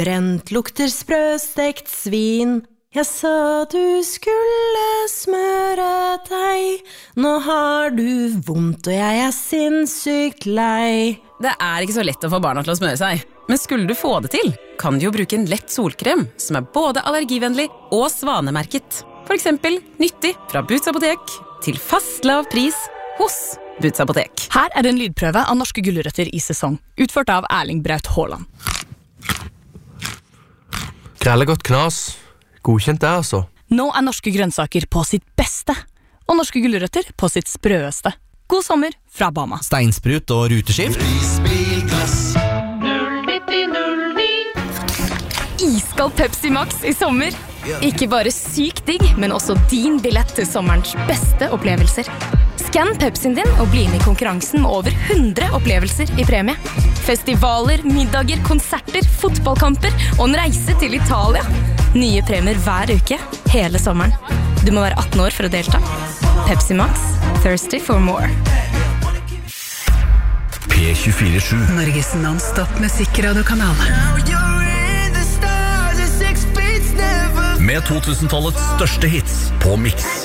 Brent lukter sprøstekt svin. Jeg sa du skulle smøre deg. Nå har du vondt, og jeg sinnssykt lei. Det ikke så lett å få barna til å smøre seg. Men skulle du få det til, kan du jo bruke en lett solkrem som både allergivennlig og svanemerket. For eksempel nyttig fra Boots Apotek til fast lav pris hos Boots Apotek. Her en lydprøve av norske gulrøtter i sesong, utført av Erling Braut Haaland. Krellegodt knas. Godkjent det, altså. Nå norske grønnsaker på sitt beste, og norske gulrøtter på sitt sprøeste. God sommer fra Bama. Steinsprut og ruteskift. Iskald Pepsi Max i sommer. Ikke bare sykt digg, men også din billett til sommerens beste opplevelser. Skann Pepsien din og bli med i konkurransen med over 100 opplevelser i premie. Festivaler, middager, konserter, fotballkamper og en reise til Italia. Nye premier hver uke, hele sommeren. Du må være 18 år for å delta. Pepsi Max, thirsty for more. P24/7 Norges non-stop musikkradiokanal. med 2000-tallets største hits på Mix.